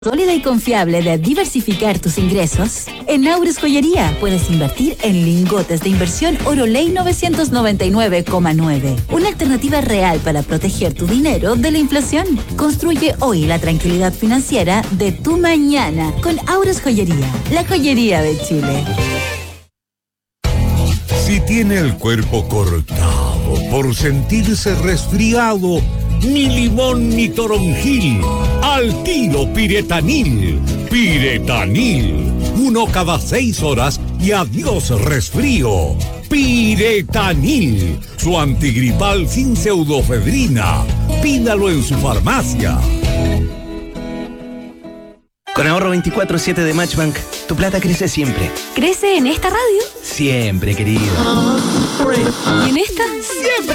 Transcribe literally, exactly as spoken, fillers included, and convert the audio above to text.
Sólida y confiable de diversificar tus ingresos. En Aures Joyería puedes invertir en lingotes de inversión Oroley novecientos noventa y nueve coma nueve. Una alternativa real para proteger tu dinero de la inflación. Construye hoy la tranquilidad financiera de tu mañana con Aures Joyería, la joyería de Chile. Si tiene el cuerpo cortado por sentirse resfriado, ni limón ni toronjil, al tiro Piretanil. Piretanil, uno cada seis horas y adiós resfrío. Piretanil, su antigripal sin pseudofedrina. Pídalo en su farmacia. Con ahorro veinticuatro siete de Matchbank, tu plata crece siempre. ¿Crece en esta radio? Siempre, querido. ¿Y en esta? Siempre.